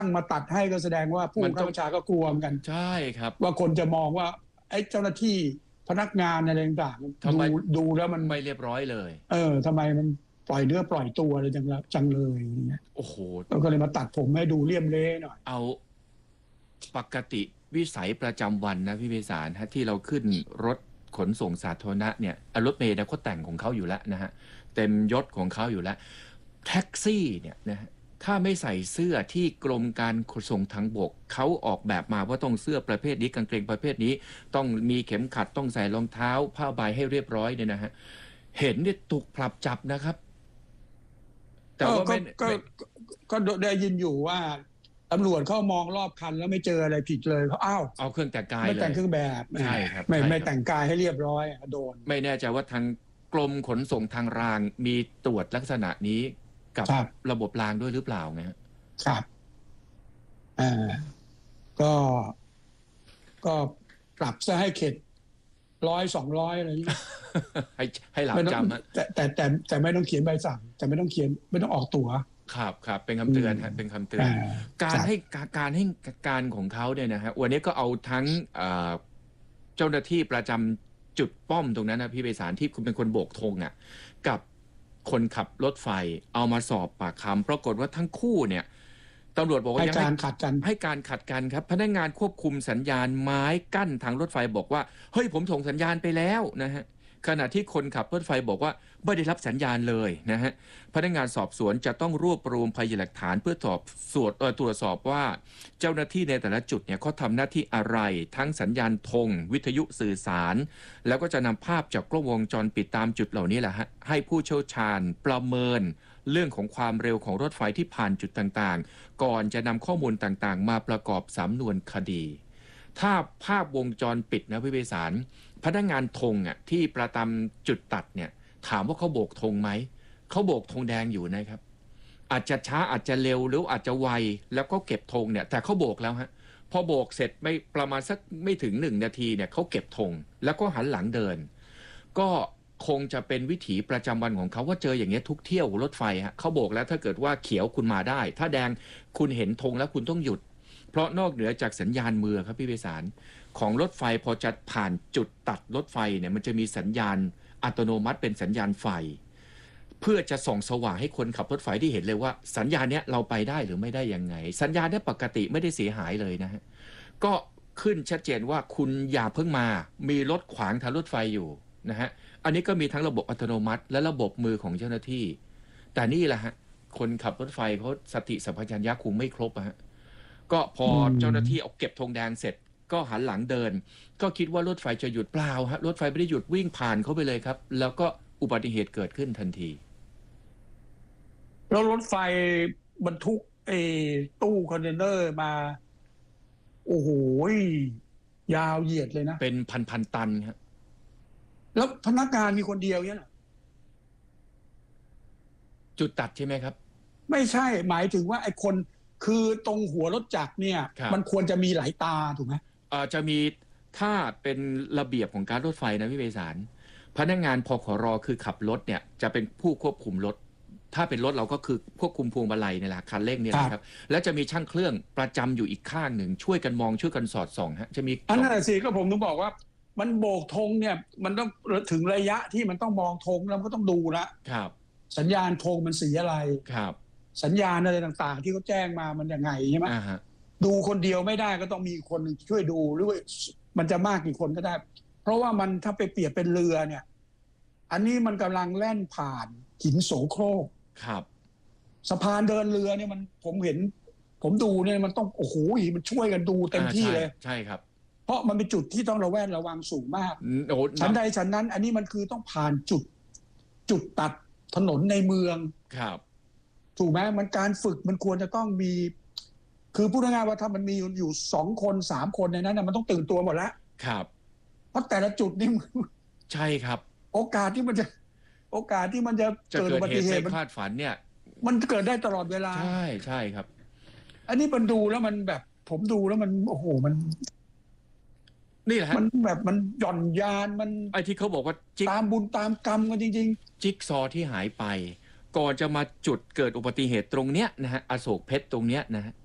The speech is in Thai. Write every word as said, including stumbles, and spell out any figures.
มาตัดให้ก็แสดงว่าผู้บังคับบัญชาก็กลัวเหมือนกันใช่ครับว่าคนจะมองว่าไอ้เจ้าหน้าที่พนักงานอะไรต่างๆดูดูแล้วมันไม่เรียบร้อยเลยเออทำไมมันปล่อยเนื้อปล่อยตัวเลยจังจังเลยอย่างเงี้ยโอ้โหก็เลยมาตัดผมให้ดูเลี่ยมเละหน่อยเอาปกติวิสัยประจำวันนะพี่เบสารฮะที่เราขึ้นรถขนส่งสาธารณะเนี่ยรถเมล์เนี่ยเขาแต่งของเขาอยู่แล้วนะฮะเต็มยศของเขาอยู่แล้วแท็กซี่เนี่ยนะฮะถ้าไม่ใส่เสื้อที่กรมการขนส่งทางบกเขาออกแบบมาว่าต้องเสื้อประเภทนี้กางเกงประเภทนี้ต้องมีเข็มขัดต้องใส่รองเท้าผ้าใบให้เรียบร้อยเนี่ยนะฮะเห็นเนี่ยถูกปรับจับนะครับแต่ว่าไม่ก็ก็ได้ยินอยู่ว่าตำรวจเขามองรอบคันแล้วไม่เจออะไรผิดเลยเขาอ้าวเอาเครื่องแต่งกายเลยไม่แต่งเครื่องแบบใช่ครับไม่ไม่แต่งกายให้เรียบร้อยโดนไม่แน่ใจว่าทางกรมขนส่งทางรางมีตรวจลักษณะนี้กับระบบรางด้วยหรือเปล่าไงครับอ่าก็ก็ปรับซะให้เข็ดร้อยสองร้อยอะไรอย่างนี้ให้ให้หลับจำแต่แต่แต่แต่ไม่ต้องเขียนใบสั่งแต่ไม่ต้องเขียนไม่ต้องออกตั๋วครับครับเป็นคำเตือนฮะเป็นคำเตือนการให้การให้การของเขาเนี่ยนะฮะวันนี้ก็เอาทั้งเจ้าหน้าที่ประจำจุดป้อมตรงนั้นนะพี่ไพศาลที่คุณเป็นคนโบกธงอ่ะกับคนขับรถไฟเอามาสอบปากคำปรากฏว่าทั้งคู่เนี่ยตำรวจบอกว่าให้การขัดกันให้การขัดกันครับพนักงานควบคุมสัญญาณไม้กั้นทางรถไฟบอกว่าเฮ้ยผมส่งสัญญาณไปแล้วนะฮะขณะที่คนขับรถไฟบอกว่าไม่ได้รับสัญญาณเลยนะฮะพนักงานสอบสวนจะต้องรวบรวมพยานหลักฐานเพื่อสอบสวนตรวจสอบว่าเจ้าหน้าที่ในแต่ละจุดเนี่ยเขาทำหน้าที่อะไรทั้งสัญญาณธงวิทยุสื่อสารแล้วก็จะนำภาพจากกล้องวงจรปิดตามจุดเหล่านี้แหละฮะให้ผู้เชี่ยวชาญประเมินเรื่องของความเร็วของรถไฟที่ผ่านจุดต่างๆก่อนจะนำข้อมูลต่างๆมาประกอบสำนวนคดีถ้าภาพวงจรปิดนะพี่เบสารพนักงานธงอ่ะที่ประจำจุดตัดเนี่ยถามว่าเขาโบกธงไหมเขาโบกธงแดงอยู่นะครับอาจจะช้าอาจจะเร็วหรืออาจจะไวแล้วก็เก็บธงเนี่ยแต่เขาโบกแล้วฮะพอโบกเสร็จไม่ประมาณสักไม่ถึงหนึ่งนาทีเนี่ยเขาเก็บธงแล้วก็หันหลังเดินก็คงจะเป็นวิถีประจำวันของเขาว่าเจออย่างเงี้ยทุกเที่ยวรถไฟฮะเขาโบกแล้วถ้าเกิดว่าเขียวคุณมาได้ถ้าแดงคุณเห็นธงแล้วคุณต้องหยุดเพราะนอกเหนือจากสัญญาณมือครับพี่ไพศาลของรถไฟพอจะผ่านจุดตัดรถไฟเนี่ยมันจะมีสัญญาณอัตโนมัติเป็นสัญญาณไฟเพื่อจะส่องสว่างให้คนขับรถไฟที่เห็นเลยว่าสัญญาณเนี้ยเราไปได้หรือไม่ได้ยังไงสัญญาณเนี้ยปกติไม่ได้เสียหายเลยนะฮะก็ขึ้นชัดเจนว่าคุณอย่าเพิ่งมามีรถขวางทางรถไฟอยู่นะฮะอันนี้ก็มีทั้งระบบอัตโนมัติและระบบมือของเจ้าหน้าที่แต่นี่แหละฮะคนขับรถไฟเขาสติสัมปชัญญะคงไม่ครบฮะก็พอเจ้าหน้าที่เอาเก็บธงแดงเสร็จก็หันหลังเดินก็คิดว่ารถไฟจะหยุดเปล่าฮะรถไฟไม่ได้หยุดวิ่งผ่านเขาไปเลยครับแล้วก็อุบัติเหตุเกิดขึ้นทันทีแล้วรถไฟบรรทุกไอ้ตู้คอนเทนเนอร์มาโอ้โหยาวเหยียดเลยนะเป็นพันพันตันครับแล้วพนักงานมีคนเดียวเนี่ยจุดตัดใช่ไหมครับไม่ใช่หมายถึงว่าไอ้คนคือตรงหัวรถจักรเนี่ยมันควรจะมีหลายตาถูกไหมอ่าจะมีถ้าเป็นระเบียบของการรถไฟนะพี่ไพศาลพนักงานพขรคือขับรถเนี่ยจะเป็นผู้ควบคุมรถถ้าเป็นรถเราก็คือควบคุมพวงมาลัยนี่แหละคันเร่งนี่แหละครับแล้วจะมีช่างเครื่องประจำอยู่อีกข้างหนึ่งช่วยกันมองช่วยกันสอดส่องฮะจะมีอันนั้นสิก็ผมต้องบอกว่ามันโบกธงเนี่ยมันต้องถึงระยะที่มันต้องมองธงแล้วก็ต้องดูละครับสัญญาณธงมันสีอะไรครับสัญญาณอะไรต่างๆที่เขาแจ้งมามันยังไงใช่ไหมดูคนเดียวไม่ได้ก็ต้องมีคนหนึ่งช่วยดูหรือว่ามันจะมากกี่คนก็ได้เพราะว่ามันถ้าไปเปรียบเป็นเรือเนี่ยอันนี้มันกำลังแล่นผ่านหินโสโครกครับสะพานเดินเรือเนี่ยมันผมเห็นผมดูเนี่ยมันต้องโอ้โหมันช่วยกันดูเต็มที่เลยใช่ครับเพราะมันเป็นจุดที่ต้องระแวดระวังสูงมากชั้นใดชั้นนั้นอันนี้มันคือต้องผ่านจุดจุดตัดถนนในเมืองครับถูกไหมมันการฝึกมันควรจะต้องมีคือพูดง่ายๆว่าถ้ามันมีอยู่สองคนสามคนในนั้นมันต้องตื่นตัวหมดแล้วครับเพราะแต่ละจุดนี่ใช่ครับโอกาสที่มันจะโอกาสที่มันจะเกิดอุบัติเหตุไม่คาดฝันเนี่ยมันเกิดได้ตลอดเวลาใช่ใช่ครับอันนี้มันดูแล้วมันแบบผมดูแล้วมันโอ้โหมันนี่แหละมันแบบมันหย่อนยานมันไอ้ที่เขาบอกว่าตามบุญตามกรรมกันจริงๆจิ๊กซอที่หายไปก่อนจะมาจุดเกิดอุบัติเหตุตรงเนี้ยนะฮะอโศกเพชรตรงเนี้ยนะฮะ